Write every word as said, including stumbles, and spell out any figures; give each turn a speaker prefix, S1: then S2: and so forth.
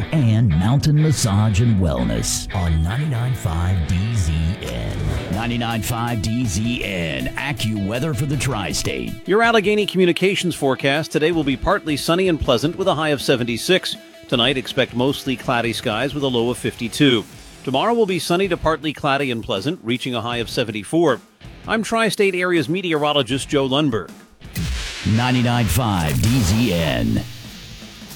S1: and Mountain Massage and Wellness on ninety-nine point five D Z N. ninety-nine point five D Z N, AccuWeather for the Tri-State.
S2: Your Allegheny Communications forecast today will be partly sunny and pleasant with a high of seventy-six. Tonight, expect mostly cloudy skies with a low of fifty-two. Tomorrow will be sunny to partly cloudy and pleasant, reaching a high of seventy-four. I'm Tri-State Area's meteorologist Joe Lundberg.
S1: ninety-nine point five D Z N.